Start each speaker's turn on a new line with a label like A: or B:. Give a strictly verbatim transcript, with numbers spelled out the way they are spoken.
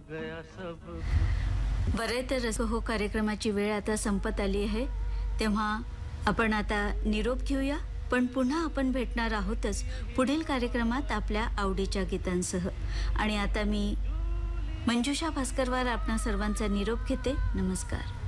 A: बरे तर रसो हो कार्यक्रमाची वेळ आता संपत आली आहे, तेव्हा आपण आता निरोप घेऊया. पण पुन्हा आपण भेटणार आहोतच पुढील कार्यक्रमात आपल्या आवडीच्या गीतांसह. आणि आता मी मंजुषा भास्करवार आपणा सर्वांचा निरोप घेते. नमस्कार.